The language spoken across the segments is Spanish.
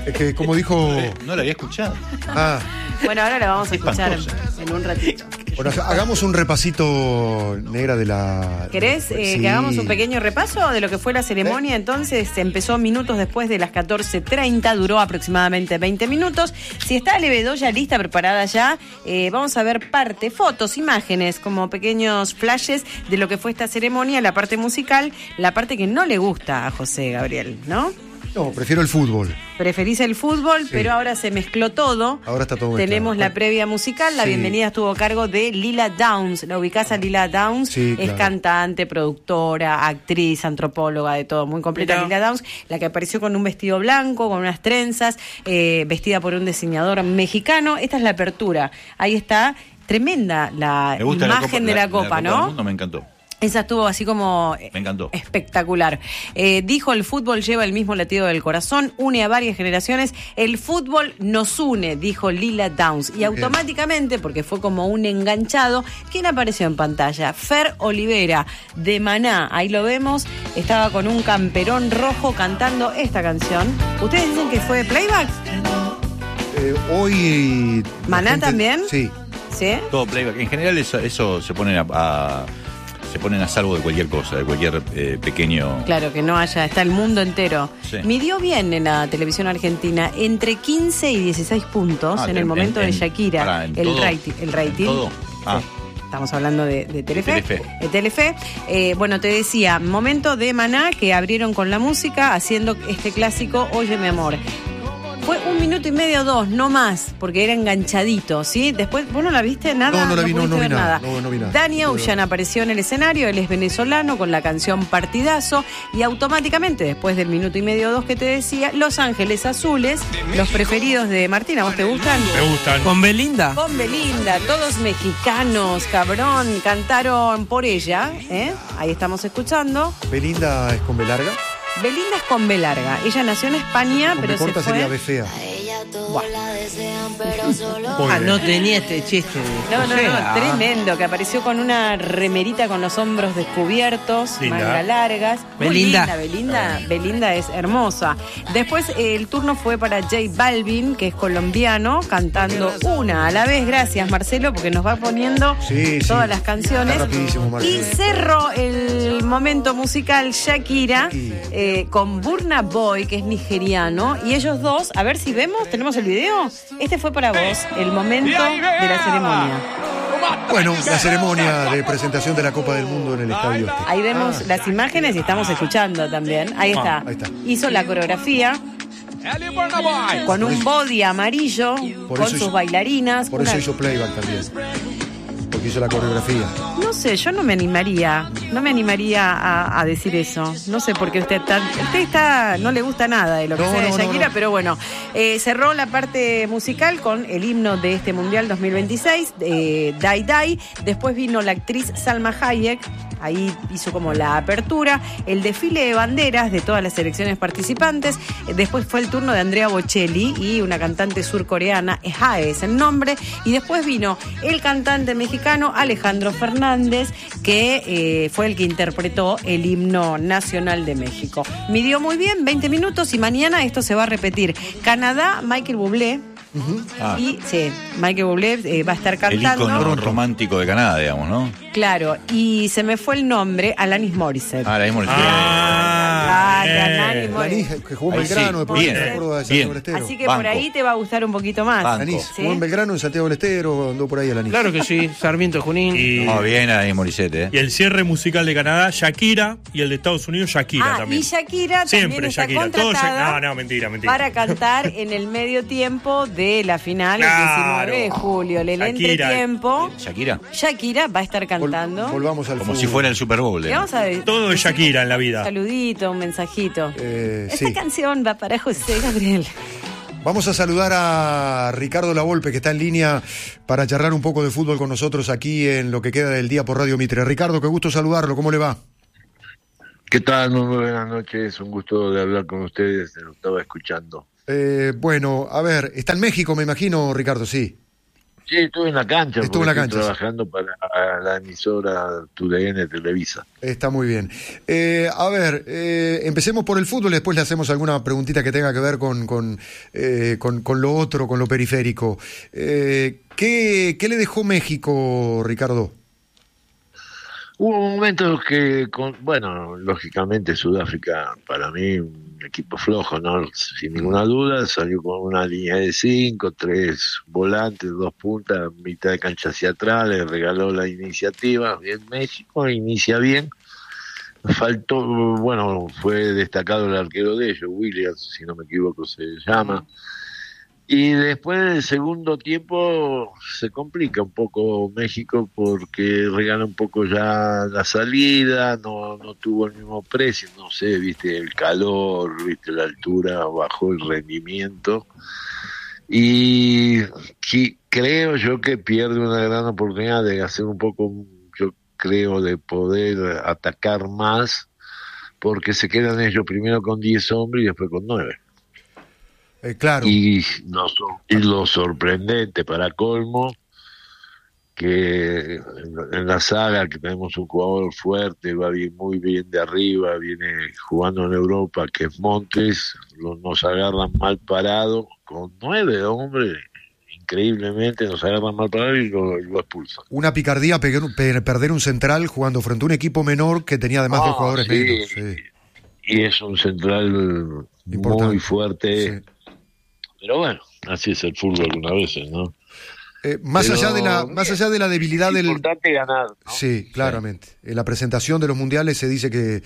Es que como dijo... No la había escuchado. Ah, Bueno, ahora la vamos a escuchar Espantosa. en un ratito. bueno, hagamos un repasito, Negra, de la... ¿Querés Sí. que hagamos un pequeño repaso de lo que fue la ceremonia? Entonces, empezó minutos después de las 14:30, duró aproximadamente 20 minutos. Si está Ale Bedoya lista, preparada ya, vamos a ver fotos, imágenes, como pequeños flashes de lo que fue esta ceremonia, la parte musical, la parte que no le gusta a José Gabriel, ¿no? No, prefiero el fútbol. Preferís el fútbol, Sí. pero ahora se mezcló todo. Ahora está todo Tenemos mezclado. la previa musical, la Sí. bienvenida estuvo a cargo de Lila Downs. ¿La ubicás a Lila Downs? Sí, Es claro. cantante, productora, actriz, antropóloga, de todo, muy completa. Mirá. Lila Downs, la que apareció con un vestido blanco, con unas trenzas, vestida por un diseñador mexicano. Esta es la apertura. Ahí está, tremenda la Me gusta imagen de la copa, del ¿no? Mundo, me encantó. Esa estuvo así como Me encantó. espectacular. Dijo, el fútbol lleva el mismo latido del corazón, une a varias generaciones. El fútbol nos une, dijo Lila Downs. Y automáticamente, porque fue como un enganchado, ¿quién apareció en pantalla? Fer Olivera, de Maná. Ahí lo vemos. Estaba con un camperón rojo cantando esta canción. ¿Ustedes dicen que fue playback? Hoy... la ¿Maná gente- también? Sí. ¿Sí? Todo playback. En general eso se ponen se ponen a salvo de cualquier cosa, de cualquier pequeño... Claro, que no haya, está el mundo entero. Sí. Midió bien en la televisión argentina, entre 15 y 16 puntos en el momento de Shakira. pará, en el todo, rating. El rating. ¿en todo? Ah. Sí. Estamos hablando de Telefe. Telefe. De Telefe. Bueno, te decía, momento de Maná, que abrieron con la música, haciendo este clásico, Oye mi amor. Fue 1 minuto y medio, 2, no más, porque era enganchadito, ¿sí? Después, ¿vos no la viste? ¿Nada? No la vi, pudiste no vi ver nada. No vi nada. Danny Ocean apareció en el escenario, él es venezolano, con la canción Partidazo, y automáticamente, después del minuto y medio, 2 que te decía, Los Ángeles Azules, los preferidos de Martina, ¿vos te gustan? Me gustan. ¿Con Belinda? Con Belinda, todos mexicanos, cabrón, cantaron por ella, ¿eh? Ahí estamos escuchando. Belinda es con B larga. Belinda es con B larga. Ella nació en España, Con pero B se corta fue. sería B fea. Ah, no tenía este chiste. No, José. tremendo, que apareció con una remerita con los hombros descubiertos, Linda. manga largas. Muy Belinda. linda, Belinda es hermosa. Después el turno fue para J Balvin, que es colombiano, cantando una a la vez. Gracias, Marcelo, porque nos va poniendo Sí, sí. todas las canciones. Está rapidísimo, Marcelo. Y cerró el momento musical Shakira con Burna Boy, que es nigeriano, y ellos dos, a ver si vemos, tenemos el video. Este fue para vos, el momento de la ceremonia. Bueno, la ceremonia de presentación de la Copa del Mundo en el Estadio Este. Ahí vemos las imágenes y estamos escuchando también. Ahí está. ahí está. Hizo la coreografía con un body amarillo, Por con eso sus hizo- bailarinas. Por eso una- hizo playback también. Porque hizo la coreografía. No sé, yo no me animaría a decir eso. No sé por qué usted no le gusta nada de lo que No, sea de no, Shakira, no. pero bueno, cerró la parte musical con el himno de este Mundial 2026, Dai Dai. Después vino la actriz Salma Hayek, ahí hizo como la apertura, el desfile de banderas de todas las selecciones participantes. Después fue el turno de Andrea Bocelli y una cantante surcoreana, Hae es el nombre. Y después vino el cantante mexicano Alejandro Fernández, que fue el que interpretó el himno nacional de México. Midió muy bien, 20 minutos, y mañana esto se va a repetir. Canadá, Michael Bublé. Y sí, Michael Bublé va a estar El cantando. ícono romántico de Canadá, digamos, ¿no? Claro, y se me fue el nombre, Alanis Morissette. Ah, la misma Alanis La Morissette. niña que jugó en Ahí Belgrano, sí, después bien, de Córdoba, de bien. Santiago del Estero. Así que Banco. por ahí te va a gustar un poquito más. Banco. Anís, ¿Sí? jugó en Belgrano, en Santiago del Estero, andó por ahí Alanis. Claro que sí, Sarmiento Junín. Y, No, bien ahí Morissette, ¿eh? y el cierre musical de Canadá, Shakira, y el de Estados Unidos, Shakira también. Y Shakira también Siempre está Shakira. Todo contratada no, mentira. para cantar en el medio tiempo de la final, Claro. el 19 de julio. El Shakira. entretiempo, Shakira. Shakira va a estar cantando. Volvamos al Como fútbol. si fuera el Super Bowl. Le vamos a decir Todo es Shakira en la un vida. saludito, un mensajito. Esta Sí. canción va para José Gabriel. Vamos a saludar a Ricardo Lavolpe, que está en línea para charlar un poco de fútbol con nosotros aquí en lo que queda del día por Radio Mitre. Ricardo, qué gusto saludarlo, ¿cómo le va? ¿Qué tal? Muy buenas noches, un gusto de hablar con ustedes, lo estaba escuchando. Bueno, a ver, está en México, me imagino, Ricardo, sí. Sí, estuve en la cancha. Estuve en la porque cancha, estoy trabajando para la emisora TUDN Televisa. Está muy bien. A ver, empecemos por el fútbol y después le hacemos alguna preguntita que tenga que ver con lo otro, con lo periférico. ¿Qué le dejó México, Ricardo? Hubo momentos que, bueno, lógicamente Sudáfrica para mí un equipo flojo, ¿no? Sin ninguna duda, salió con una línea de 5, 3 volantes, 2 puntas, mitad de cancha hacia atrás, le regaló la iniciativa. Bien, México inicia bien. Faltó, bueno, fue destacado el arquero de ellos, Williams, si no me equivoco se llama. Y después del segundo tiempo se complica un poco México porque regala un poco ya la salida, no tuvo el mismo precio, no sé, viste el calor, viste la altura, bajó el rendimiento y creo yo que pierde una gran oportunidad de hacer un poco, yo creo, de poder atacar más porque se quedan ellos primero con 10 hombres y después con 9. Claro. Y lo sorprendente para colmo, que en la saga que tenemos un jugador fuerte, va bien, muy bien de arriba, viene jugando en Europa, que es Montes, nos agarran mal parado, con 9 hombres, increíblemente nos agarran mal parado y lo expulsan. Una picardía perder un central jugando frente a un equipo menor que tenía además 2 jugadores menos. Sí. Y es un central importante, muy fuerte. Sí. Pero bueno, así es el fútbol algunas veces, ¿no? Más allá de la debilidad del... Es importante ganar, ¿no? Sí, claramente. En la presentación de los mundiales se dice que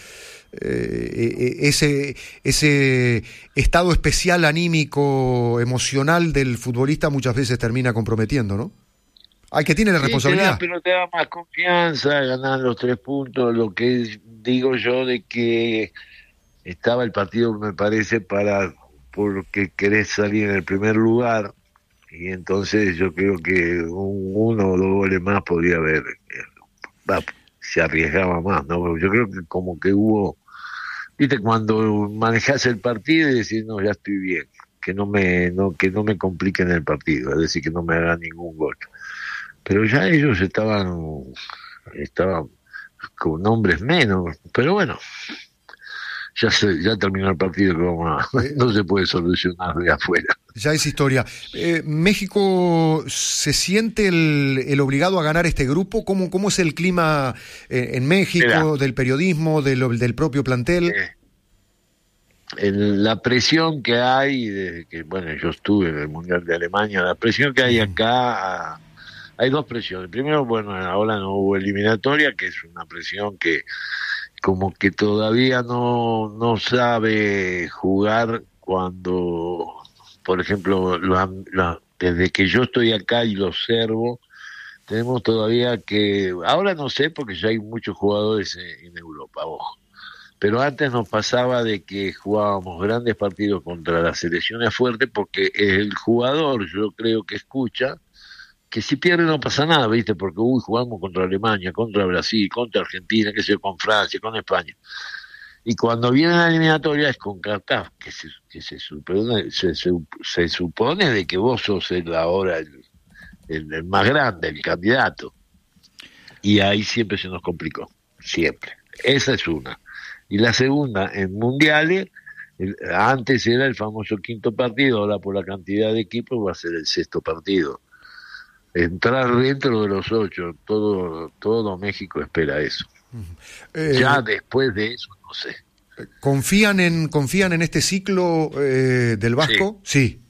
ese estado especial anímico, emocional del futbolista muchas veces termina comprometiendo, ¿no? Hay que tiene la responsabilidad. Pero te da más confianza, ganar los 3 puntos, lo que digo yo de que estaba el partido, me parece, porque querés salir en el primer lugar y entonces yo creo que 1 o 2 goles más podría haber, se arriesgaba más, ¿no? Yo creo que como que hubo, viste, cuando manejás el partido y decís, no, ya estoy bien, que no me compliquen el partido, es decir, que no me hagan ningún gol. Pero ya ellos estaban con hombres menos, pero bueno, ya terminó el partido, que no se puede solucionar de afuera. Ya es historia. ¿México se siente el obligado a ganar este grupo? ¿Cómo es el clima en México, del periodismo, del propio plantel? La presión que hay, desde que, bueno, yo estuve en el Mundial de Alemania, la presión que hay acá, hay 2 presiones. Primero, bueno, ahora no hubo eliminatoria, que es una presión que como que todavía no sabe jugar cuando, por ejemplo, desde que yo estoy acá y lo observo, tenemos todavía que, ahora no sé porque ya hay muchos jugadores en Europa, ojo, pero antes nos pasaba de que jugábamos grandes partidos contra las selecciones fuertes porque el jugador, yo creo que escucha, que si pierde no pasa nada, ¿viste? Porque jugamos contra Alemania, contra Brasil, contra Argentina, qué sé yo, con Francia, con España. Y cuando viene la eliminatoria es con CACAF, que se supone de que vos sos ahora el más grande, el candidato. Y ahí siempre se nos complicó, siempre. Esa es una. Y la segunda, en mundiales, antes era el famoso 5.º partido, ahora por la cantidad de equipos va a ser el 6.º partido. Entrar dentro de los 8, todo México espera eso. Ya después de eso, no sé. ¿Confían en este ciclo del Vasco? Sí.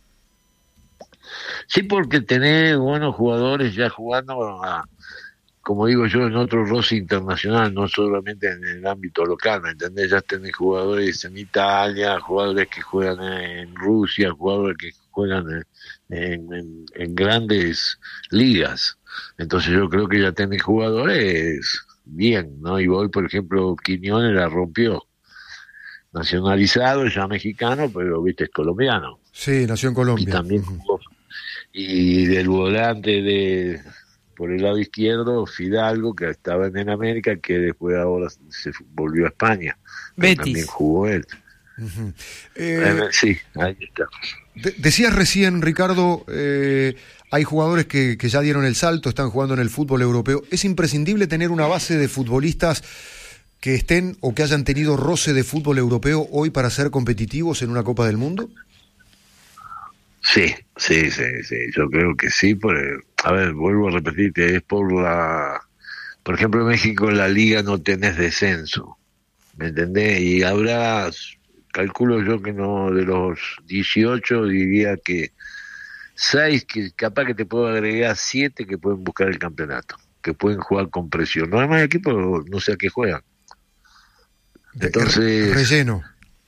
Sí, porque tenés buenos jugadores ya jugando, como digo yo, en otro roce internacional, no solamente en el ámbito local, ¿me entendés? Ya tenés jugadores en Italia, jugadores que juegan en Rusia, jugadores que juegan en grandes ligas. Entonces yo creo que ya tenés jugadores bien, ¿no? Y hoy, por ejemplo, Quiñones la rompió. Nacionalizado, ya mexicano, pero viste, es colombiano. Sí, nació en Colombia. Y también jugó. Y del volante por el lado izquierdo, Fidalgo, que estaba en América, que después ahora se volvió a España. Betis. También jugó él. Ujú. Sí, ahí está. Decías recién, Ricardo, hay jugadores que ya dieron el salto, están jugando en el fútbol europeo. ¿Es imprescindible tener una base de futbolistas que estén o que hayan tenido roce de fútbol europeo hoy para ser competitivos en una Copa del Mundo? Sí. Yo creo que sí. A ver, vuelvo a repetirte, es por ejemplo, en México en la liga no tenés descenso, ¿me entendés? Y habrá, calculo yo que no, de los 18 diría que 6, que capaz que te puedo agregar 7 que pueden buscar el campeonato, que pueden jugar con presión. No hay más equipos, no sé a qué juegan. Entonces, Relleno.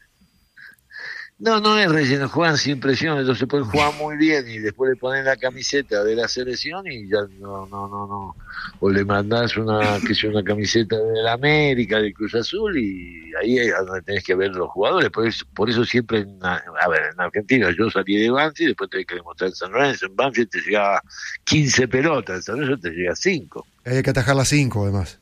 no es relleno, juegan sin presión, entonces pueden jugar muy bien y después le ponen la camiseta de la selección y ya no. O le mandás una camiseta del América, del Cruz Azul, y ahí es donde tenés que ver los jugadores. Por eso siempre, en Argentina yo salí de Banfield y después tenés que demostrar en San Lorenzo. En Banfield te llegaba 15 pelotas, en San Lorenzo te llega 5. Hay que atajar las 5, además.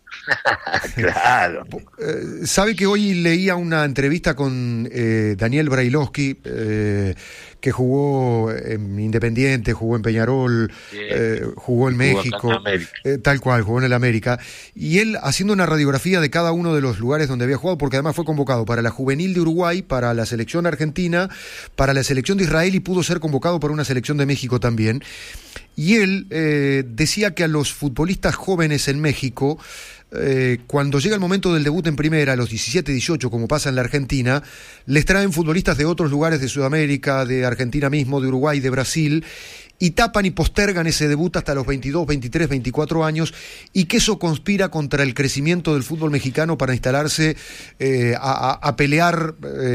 Claro. Sabe que hoy leía una entrevista con Daniel Brailovsky, que jugó en Independiente, jugó en Peñarol, jugó en México, tal cual, jugó en el América, y él haciendo una radiografía de cada uno de los lugares donde había jugado, porque además fue convocado para la juvenil de Uruguay, para la selección argentina, para la selección de Israel y pudo ser convocado para una selección de México también. Y él decía que a los futbolistas jóvenes en México, cuando llega el momento del debut en primera, a los 17, 18, como pasa en la Argentina, les traen futbolistas de otros lugares de Sudamérica, de Argentina mismo, de Uruguay, de Brasil, y tapan y postergan ese debut hasta los 22, 23, 24 años, y que eso conspira contra el crecimiento del fútbol mexicano para instalarse a pelear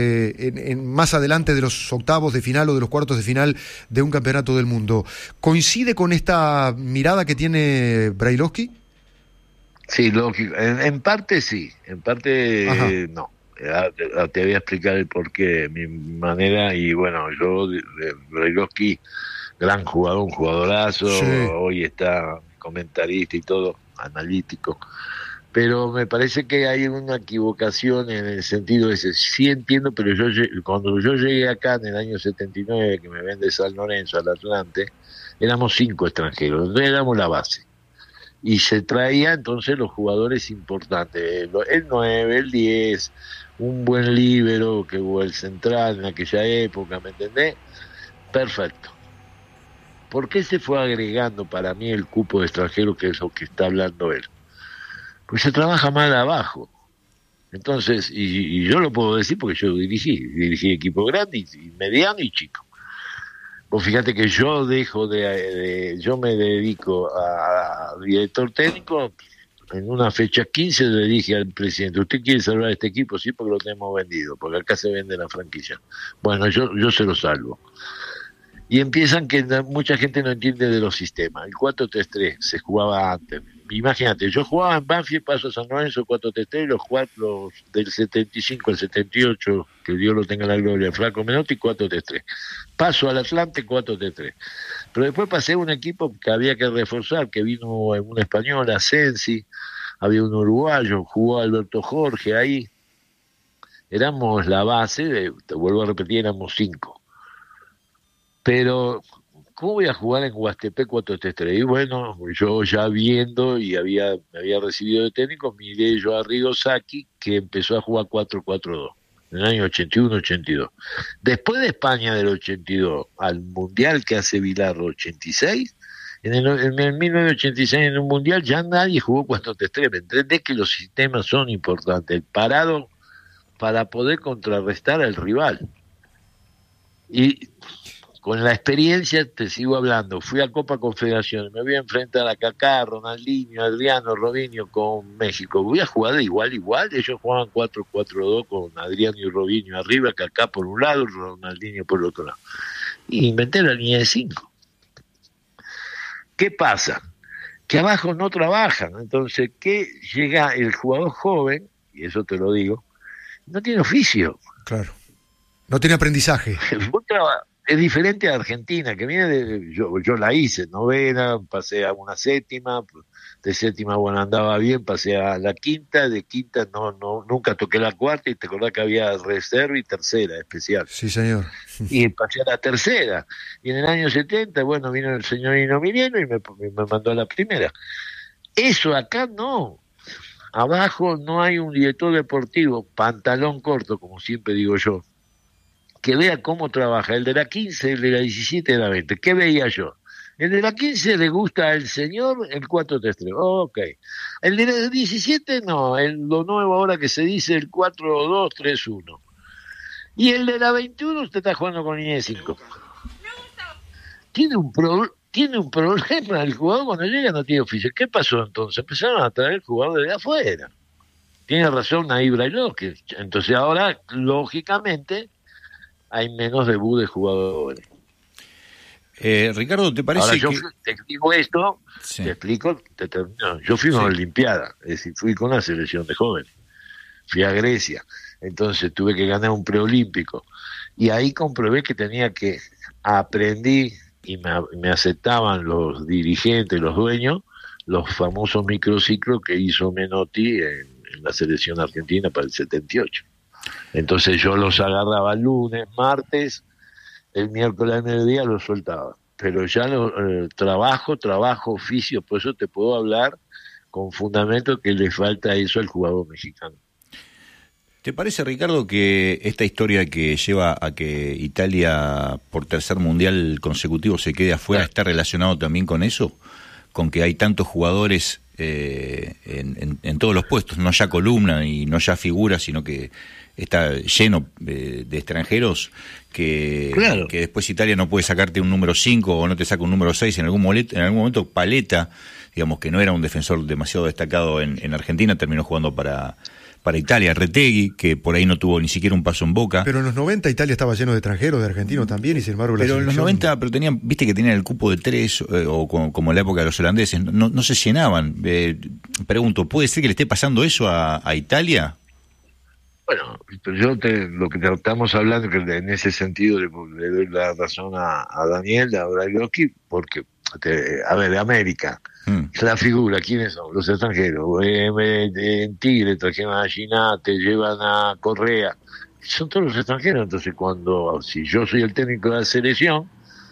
más adelante de los octavos de final o de los cuartos de final de un campeonato del mundo. ¿Coincide con esta mirada que tiene Brailovsky? Sí, lógico. En parte sí, en parte no. Te voy a explicar el porqué, mi manera, y bueno, yo, Brailovsky, gran jugador, un jugadorazo, sí. Hoy está comentarista y todo, analítico, pero me parece que hay una equivocación en el sentido ese. Sí entiendo, pero cuando yo llegué acá en el año 79, que me ven de San Lorenzo al Atlante, éramos 5 extranjeros, entonces éramos la base. Y se traía entonces los jugadores importantes, el 9, el 10, un buen líbero, que hubo el central en aquella época, ¿me entendés? Perfecto. ¿Por qué se fue agregando para mí el cupo de extranjeros, que es lo que está hablando él? Pues se trabaja mal abajo. Entonces, y yo lo puedo decir porque yo dirigí equipo grande y mediano y chico. Pues fíjate que yo yo me dedico a director técnico. En una fecha 15 le dije al presidente: ¿usted quiere salvar este equipo? Sí, porque lo tenemos vendido, porque acá se vende la franquicia. Bueno, yo se lo salvo. Y empiezan que mucha gente no entiende de los sistemas. El 4-3-3 se jugaba antes. Imagínate, yo jugaba en Banfield, paso a San Lorenzo, 4-3-3, los 4 del 75 al 78, que Dios lo tenga en la gloria, Flaco Menotti, 4-3-3. Paso al Atlante, 4-3-3. Pero después pasé a un equipo que había que reforzar, que vino un español, Asensi, había un uruguayo, jugó Alberto Jorge ahí. Éramos la base, te vuelvo a repetir, éramos 5. Pero ¿cómo voy a jugar en Huastepec 4-3-3? Y bueno, yo ya viendo y me había recibido de técnico, miré yo a Rigo Sacchi, que empezó a jugar 4-4-2 en el año 81-82. Después de España del 82 al Mundial que hace Bilardo 86, en el 1986 en un Mundial ya nadie jugó 4-3-3. ¿Me entendés que los sistemas son importantes? El parado para poder contrarrestar al rival. Y con la experiencia te sigo hablando, fui a Copa Confederaciones, me voy a enfrentar a Kaká, Ronaldinho, Adriano, Robinho con México. Voy a jugar de igual, ellos jugaban 4-4-2 con Adriano y Robinho arriba, Kaká por un lado, Ronaldinho por el otro lado. Y inventé la línea de 5. ¿Qué pasa? Que abajo no trabajan, entonces, ¿qué llega el jugador joven? Y eso te lo digo, no tiene oficio. Claro. No tiene aprendizaje. es diferente a Argentina, que viene yo la hice, novena, pasé a una séptima, de séptima, bueno, andaba bien, pasé a la quinta, de quinta nunca toqué la cuarta, y te acordás que había reserva y tercera especial. Sí, señor. Y pasé a la tercera, y en el año 70, bueno, vino el señor Hino Miliano y me mandó a la primera. Eso acá no. Abajo no hay un director deportivo, pantalón corto, como siempre digo yo, que vea cómo trabaja el de la 15, el de la 17 y la 20. ¿Qué veía yo? El de la 15 le gusta al señor el 4-3-3. Ok. El de la 17 no, lo nuevo ahora que se dice el 4-2-3-1. Y el de la 21 usted está jugando con línea de 5. Tiene un problema el jugador cuando llega, no tiene oficio. ¿Qué pasó entonces? Empezaron a traer jugadores de afuera. Tiene razón ahí Brailovsky. Entonces ahora, lógicamente, hay menos debut de jugadores. Ricardo, ¿te parece ahora, que...? Te explico esto, Sí. te explico, te termino. Yo fui a una Olimpiada, es decir, fui con la selección de jóvenes. Fui a Grecia, entonces tuve que ganar un preolímpico. Y ahí comprobé que aprendí, y me aceptaban los dirigentes, los dueños, los famosos microciclos que hizo Menotti en la selección argentina para el 78. Entonces yo los agarraba lunes, martes, el miércoles al mediodía los soltaba. Pero ya trabajo, oficio, por eso te puedo hablar con fundamento que le falta eso al jugador mexicano. ¿Te parece, Ricardo, que esta historia que lleva a que Italia por tercer mundial consecutivo se quede afuera está relacionado también con eso? Con que hay tantos jugadores en todos los puestos, no ya columna y no ya figura, sino que está lleno de extranjeros que después Italia no puede sacarte un número 5 o no te saca un número 6 en algún momento Paletta, digamos que no era un defensor demasiado destacado en Argentina, terminó jugando para Italia. Retegui, que por ahí no tuvo ni siquiera un paso en Boca. Pero en los 90 Italia estaba lleno de extranjeros, de argentinos también, y sin embargo la Pero en los selección... 90, viste que tenían el cupo de 3, o como en la época de los holandeses, no se llenaban. Pregunto, ¿puede ser que le esté pasando eso a Italia? Bueno, lo que estamos hablando, que en ese sentido le doy la razón a Daniel, a Brailovsky, porque, de América, la figura, ¿quiénes son? Los extranjeros. En Tigre trajeron a Ginate, llevan a Correa, son todos los extranjeros. Entonces, si yo soy el técnico de la selección,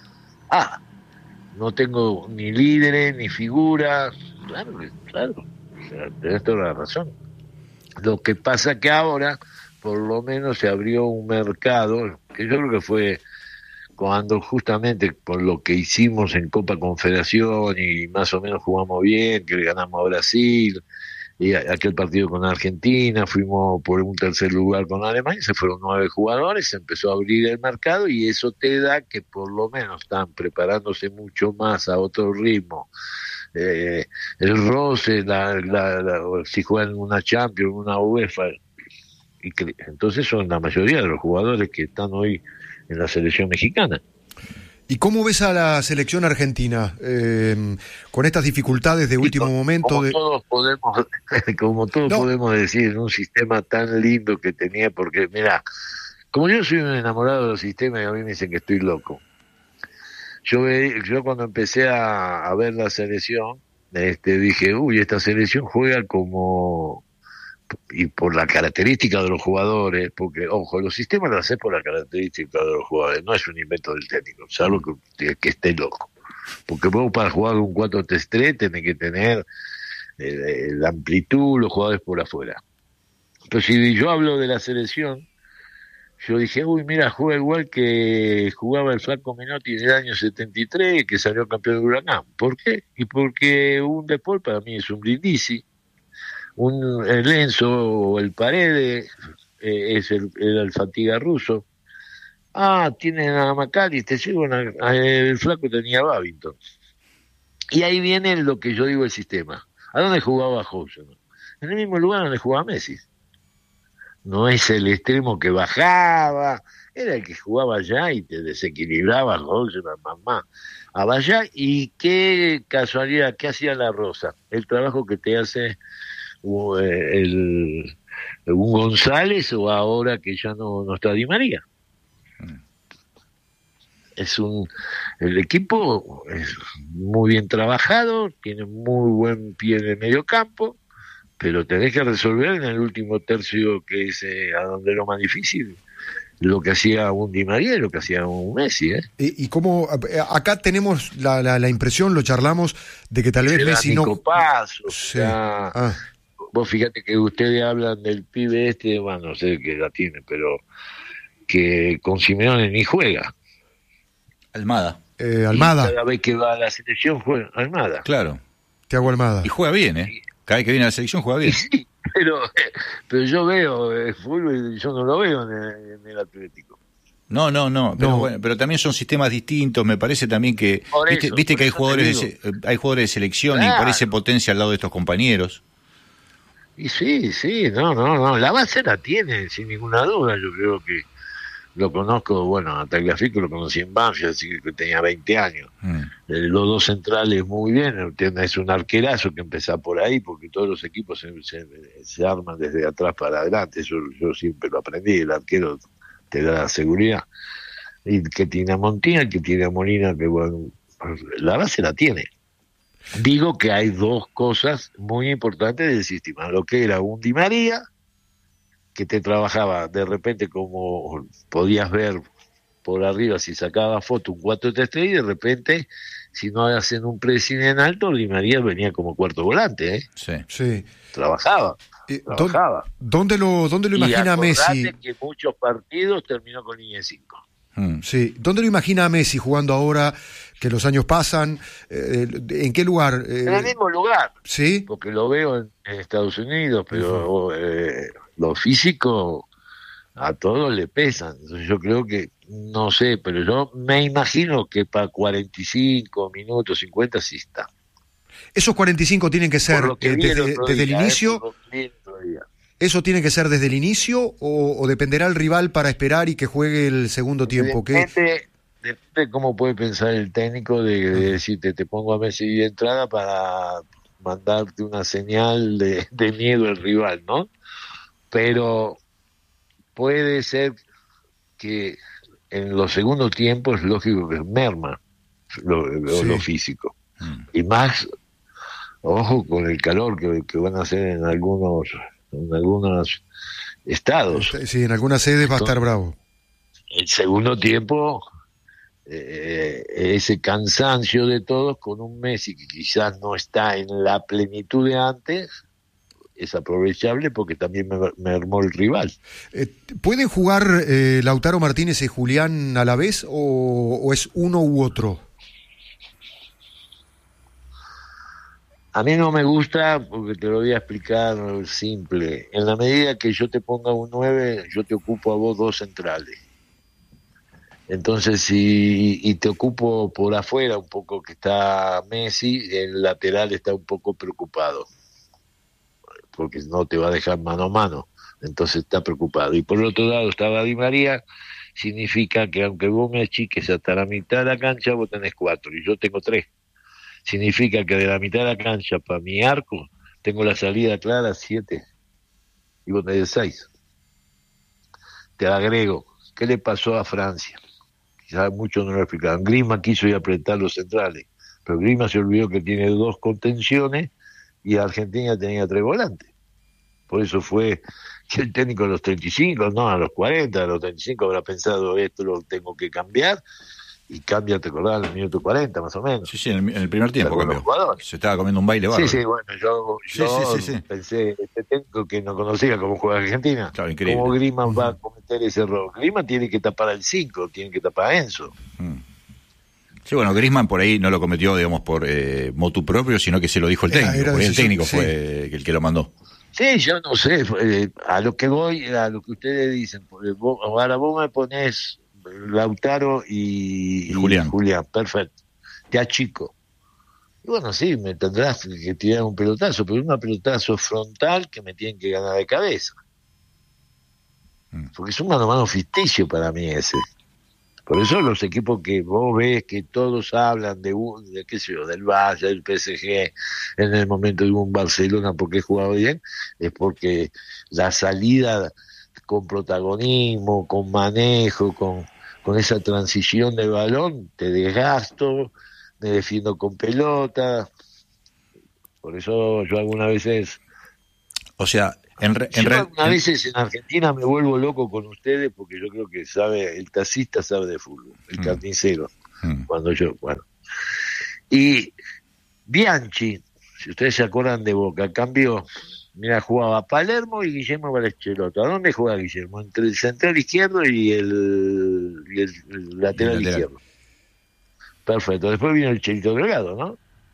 no tengo ni líderes, ni figuras, claro, o sea, tenés toda la razón. Lo que pasa que ahora, por lo menos, se abrió un mercado, que yo creo que fue cuando justamente con lo que hicimos en Copa Confederación y más o menos jugamos bien, que le ganamos a Brasil, y aquel partido con Argentina, fuimos por un tercer lugar con Alemania, se fueron 9 jugadores, se empezó a abrir el mercado y eso te da que por lo menos están preparándose mucho más a otro ritmo. El roce, si juegan una Champions, una UEFA, entonces son la mayoría de los jugadores que están hoy en la selección mexicana. ¿Y cómo ves a la selección argentina con estas dificultades de último momento? Como todos podemos decir, en un sistema tan lindo que tenía, porque mira, como yo soy un enamorado de los sistemas y a mí me dicen que estoy loco. Yo cuando empecé a ver la selección, dije, esta selección juega como, y por la característica de los jugadores, porque, ojo, los sistemas los hace por la característica de los jugadores, no es un invento del técnico, salvo que esté loco. Porque vos para jugar un 4-3-3 tenés que tener la amplitud, los jugadores por afuera. Pero si yo hablo de la selección, yo dije, mira, juega igual que jugaba el Flaco Menotti en el año 73, que salió campeón de Huracán. ¿Por qué? Y porque un De Paul para mí es un Brindisi, el Lenzo o el Paredes era el Fatiga ruso. Tienen a McAllister, el Flaco tenía a Babington. Y ahí viene lo que yo digo el sistema. ¿A dónde jugaba Housen? En el mismo lugar donde jugaba Messi. No es el extremo que bajaba, era el que jugaba allá y te desequilibraba mamá. Allá, y qué casualidad, ¿qué hacía la Rosa? El trabajo que te hace un González, o ahora que ya no está Di María. el equipo es muy bien trabajado, tiene muy buen pie en el medio campo, pero tenés que resolver en el último tercio, que es a donde es lo más difícil, lo que hacía un Di María y lo que hacía un Messi, ¿eh? Y cómo acá tenemos la impresión, lo charlamos, de que tal vez Messi no... Paz, o Sí. sea, vos fíjate que ustedes hablan del pibe bueno, no sé qué edad tiene, pero que con Simeone ni juega. Almada. Almada, Y cada vez que va a la selección juega Almada. Claro. Thiago Almada. Y juega bien, ¿eh? Cada vez que viene a la selección juega bien. Sí, pero yo veo fútbol y yo no lo veo en el Atlético. No, pero, No. bueno, pero también son sistemas distintos. Me parece también que viste que hay jugadores hay jugadores de selección, Claro. y parece potencia al lado de estos compañeros. Y sí, no, la base la tiene, sin ninguna duda. Yo creo que lo conozco, bueno, a Tagliafico lo conocí en Banfield, así que tenía 20 años. Los dos centrales muy bien, es un arquerazo que empezá por ahí, porque todos los equipos se arman desde atrás para adelante. Eso yo siempre lo aprendí, el arquero te da la seguridad. Y que tiene a Montiel, que tiene a Molina, que bueno, la base la tiene. Digo que hay dos cosas muy importantes del sistema, lo que era un Di María, que te trabajaba de repente, como podías ver por arriba si sacaba foto, un 4-3-3, y de repente, si no hacen un pressing en alto, Di María venía como cuarto volante, ¿eh? Sí. Trabajaba. ¿Dónde lo imagina Messi? Que muchos partidos terminó con línea 5. Sí. ¿Dónde lo imagina a Messi jugando ahora, que los años pasan? ¿En qué lugar? En el mismo lugar. Sí. Porque lo veo en Estados Unidos, pero lo físico a todos le pesan. Entonces yo creo que, no sé, pero yo me imagino que para 45 minutos, 50 sí está. Esos 45 tienen que ser desde el inicio. ¿Eso tiene que ser desde el inicio o dependerá el rival para esperar y que juegue el segundo tiempo? Depende cómo puede pensar el técnico de decirte, te pongo a Messi de entrada para mandarte una señal de miedo al rival, ¿no? Pero puede ser que en los segundos tiempos es lógico que merma lo físico. Y más, ojo con el calor que van a hacer en algunos estados. Sí, en algunas sedes va a estar bravo. El segundo tiempo, ese cansancio de todos, con un Messi que quizás no está en la plenitud de antes, es aprovechable porque también mermó el rival. ¿Pueden jugar Lautaro Martínez y Julián a la vez o es uno u otro? A mí no me gusta, porque te lo voy a explicar simple. En la medida que yo te ponga un 9, yo te ocupo a vos dos centrales. Entonces, y te ocupo por afuera un poco, que está Messi, el lateral está un poco preocupado, porque no te va a dejar mano a mano, entonces está preocupado. Y por el otro lado estaba Di María, significa que aunque vos me achiques hasta la mitad de la cancha, vos tenés 4 y yo tengo 3. Significa que de la mitad de la cancha para mi arco tengo la salida clara 7 y vos tenés 6. Te agrego, ¿qué le pasó a Francia? Quizás muchos no lo explicaron. Griezmann quiso ir a apretar los centrales, pero Griezmann se olvidó que tiene 2 contenciones y Argentina tenía 3 volantes. Por eso fue que el técnico a los 35, no, a los 40, a los 35 habrá pensado, esto lo tengo que cambiar. Y cambia, te acordás, en el minuto 40 más o menos. Sí, en el primer tiempo cambió. Se estaba comiendo un baile bárbaro. Sí, bueno, yo pensé, este técnico que no conocía cómo juega Argentina, claro, increíble. ¿Cómo Griezmann va a cometer ese error? Griezmann tiene que tapar al 5, tiene que tapar a Enzo. Sí, bueno, Griezmann por ahí no lo cometió, digamos, por motu propio, sino que se lo dijo el técnico. Porque el técnico fue el que lo mandó. Sí, yo no sé, a lo que voy, a lo que ustedes dicen, ahora vos me ponés Lautaro y Julián, perfecto, ya chico. Y bueno, sí, me tendrás que tirar un pelotazo, pero un pelotazo frontal que me tienen que ganar de cabeza. Porque es un mano a mano ficticio para mí ese. Por eso los equipos que vos ves que todos hablan de qué sé yo, del Barça, del PSG, en el momento de un Barcelona porque he jugado bien, es porque la salida con protagonismo, con manejo, con esa transición de balón, te desgasto, me defiendo con pelota. Por eso yo algunas veces... O sea, algunas veces en Argentina me vuelvo loco con ustedes porque yo creo que el taxista sabe de fútbol, el carnicero, cuando yo, bueno. Y Bianchi, si ustedes se acuerdan de Boca, cambió, mira, jugaba Palermo y Guillermo Baracheloto. ¿A dónde juega Guillermo? Entre el central izquierdo y el lateral izquierdo. Perfecto. Después vino el Chelito Delgado, ¿no?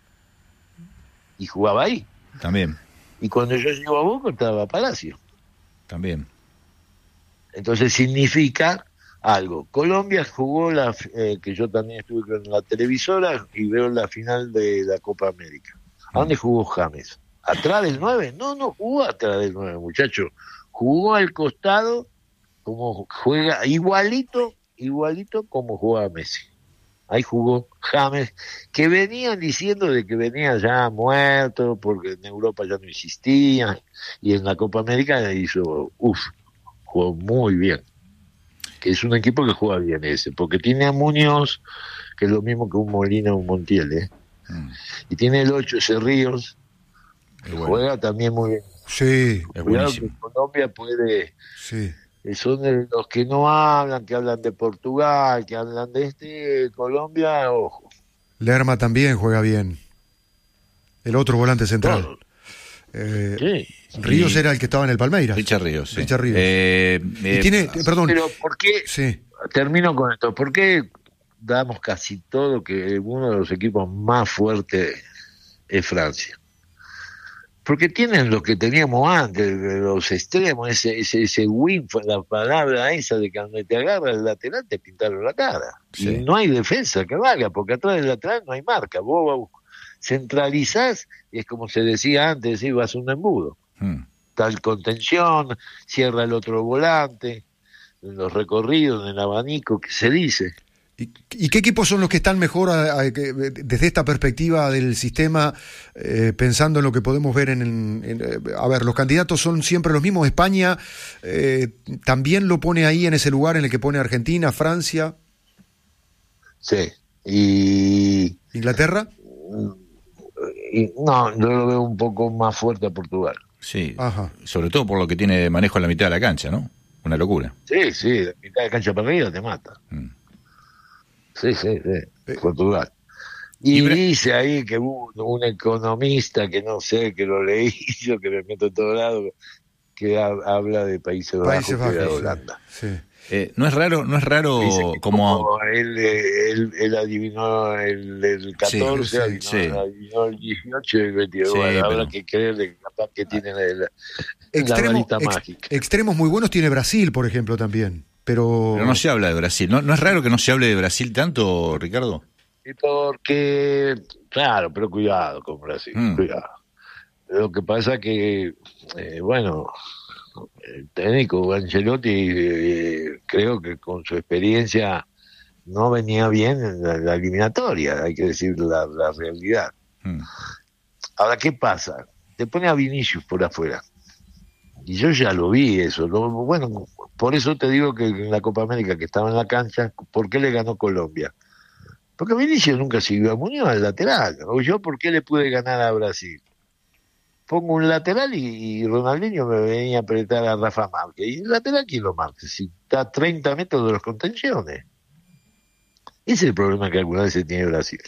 Y jugaba ahí. También. Y cuando yo llego a Boca estaba Palacio. También. Entonces significa algo. Colombia jugó que yo también estuve en la televisora y veo la final de la Copa América. ¿A dónde jugó James? ¿Atrás del 9? No jugó atrás del 9, muchacho. Jugó al costado, como juega, igualito como juega Messi. Ahí jugó James, que venían diciendo de que venía ya muerto, porque en Europa ya no existía, y en la Copa América hizo, jugó muy bien. Que es un equipo que juega bien ese, porque tiene a Muñoz, que es lo mismo que un Molina o un Montiel, y tiene el 8 ese Ríos, juega también muy bien. Sí, es buenísimo. Que Colombia puede... Sí. Son de los que no hablan, que hablan de Portugal, que hablan de Colombia, ojo. Lerma también juega bien. El otro volante central. Sí. Ríos era el que estaba en el Palmeiras. Richard Ríos, sí. Richard Ríos. Y tiene, perdón. Pero ¿por qué? Sí. Termino con esto. ¿Por qué damos casi todo que uno de los equipos más fuertes es Francia? Porque tienen lo que teníamos antes, los extremos, ese win, la palabra esa de que donde te agarra el lateral te pintaron la cara. Sí. Y no hay defensa que valga, porque atrás del lateral no hay marca. Vos centralizás, y es como se decía antes, vas a un embudo. Tal contención, cierra el otro volante, en los recorridos, en el abanico, que se dice. ¿Y qué equipos son los que están mejor desde esta perspectiva del sistema, pensando en lo que podemos ver a ver, los candidatos son siempre los mismos? España también lo pone ahí en ese lugar en el que pone Argentina, Francia. Sí. ¿Y Inglaterra? No, yo lo veo un poco más fuerte a Portugal. Sí. Ajá. Sobre todo por lo que tiene de manejo en la mitad de la cancha, ¿no? Una locura. Sí, la mitad de la cancha para arriba te mata. Sí, Portugal. Y dice ahí que hubo un economista que no sé, que lo leí, yo que me meto en todo lado, que habla de Países Bajos, que era Holanda. Sí. No es raro como él adivinó el 14, adivinó el 18 y el 22. Sí, bueno, habrá que creerle capaz que tiene la varita mágica. Extremos muy buenos tiene Brasil, por ejemplo, también. Pero no se habla de Brasil. ¿No es raro que no se hable de Brasil tanto, Ricardo? Porque, claro, pero cuidado con Brasil, cuidado. Lo que pasa que, el técnico Ancelotti, creo que con su experiencia no venía bien en la eliminatoria, hay que decir la realidad. Ahora, ¿qué pasa? Te pone a Vinicius por afuera. Y yo ya lo vi eso. Bueno, por eso te digo que en la Copa América que estaba en la cancha, ¿por qué le ganó Colombia? Porque Vinicius nunca siguió a Muñoz al lateral. O yo, ¿por qué le pude ganar a Brasil? Pongo un lateral y Ronaldinho me venía a apretar a Rafa Márquez. ¿Y el lateral quién lo marca? Si está a 30 metros de las contenciones. Ese es el problema que alguna vez tiene Brasil.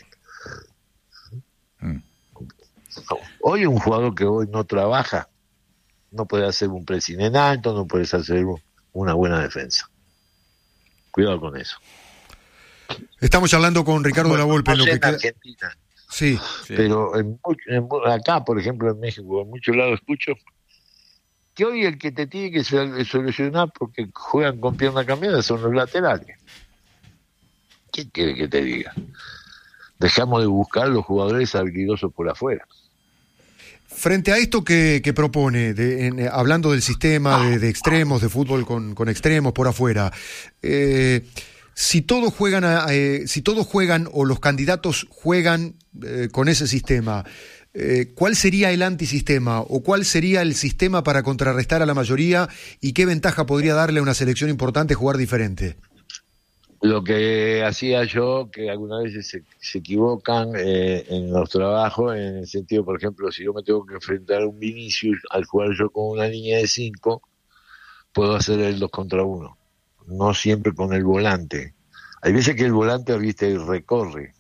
Hoy un jugador que hoy no trabaja no puede hacer un pressing en alto, no puedes hacer una buena defensa. Cuidado con eso. Estamos hablando con Ricardo La Volpe. No sé en Argentina. Sí. Pero acá, por ejemplo, en México, en muchos lados escucho que hoy el que te tiene que solucionar porque juegan con pierna cambiada son los laterales. ¿Qué quiere que te diga? Dejamos de buscar los jugadores habilidosos por afuera. Frente a esto que propone, hablando del sistema de extremos, de fútbol con extremos por afuera, si todos juegan o los candidatos juegan con ese sistema, ¿cuál sería el antisistema o cuál sería el sistema para contrarrestar a la mayoría y qué ventaja podría darle a una selección importante jugar diferente? Lo que hacía yo, que algunas veces se equivocan en los trabajos, en el sentido, por ejemplo, si yo me tengo que enfrentar a un Vinicius, al jugar yo con una línea de 5, puedo hacer el 2 contra 1, no siempre con el volante. Hay veces que el volante, viste, recorre,